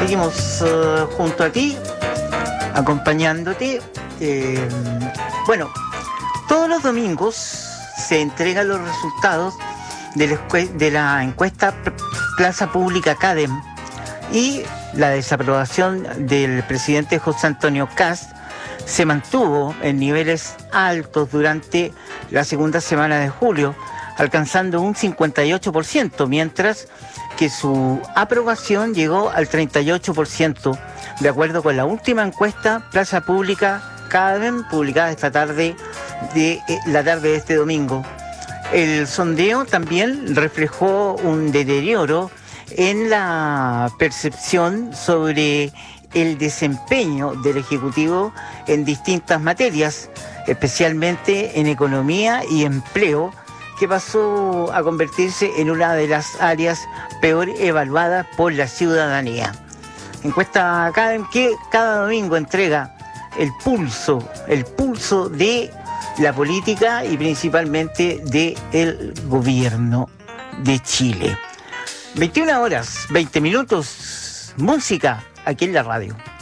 Seguimos junto a ti, acompañándote. Bueno, todos los domingos se entregan los resultados de la encuesta Plaza Pública CADEM, y la desaprobación del presidente José Antonio Kast se mantuvo en niveles altos durante la segunda semana de julio, alcanzando un 58%, mientras que su aprobación llegó al 38%, de acuerdo con la última encuesta Plaza Pública CADEM, publicada esta tarde la tarde de este domingo. El sondeo también reflejó un deterioro en la percepción sobre el desempeño del Ejecutivo en distintas materias, especialmente en economía y empleo, que pasó a convertirse en una de las áreas peor evaluadas por la ciudadanía. Encuesta CADEM, que cada domingo entrega el pulso de la política y principalmente del gobierno de Chile. 21 horas, 20 minutos, música aquí en la radio.